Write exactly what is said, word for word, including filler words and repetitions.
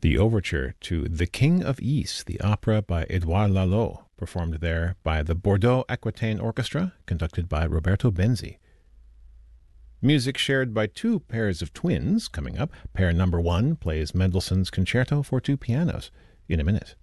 The overture to The King of Ys, the opera by Edouard Lalo, performed there by the Bordeaux Aquitaine Orchestra, conducted by Roberto Benzi. Music shared by two pairs of twins coming up. Pair number one plays Mendelssohn's Concerto for Two Pianos in a minute.